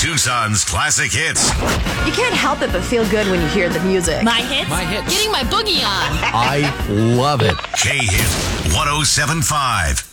Tucson's classic hits. You can't help it but feel good when you hear the music. My hits? My hits. Getting my boogie on. I love it. K-Hit 107.5.